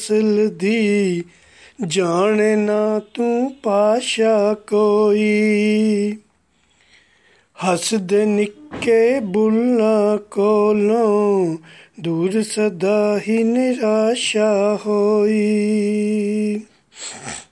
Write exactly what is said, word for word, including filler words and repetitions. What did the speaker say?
ਨਸਲ ਦੀ, ਜਾਣੇ ਨਾ ਤੂੰ ਪਾਸ਼ਾ ਕੋਈ। ਹੱਸਦੇ ਨਿੱਕੇ ਬੁੱਲਾਂ ਕੋਲੋਂ ਦੂਰ ਸਦਾ ਹੀ ਨਿਰਾਸ਼ਾ ਹੋਈ।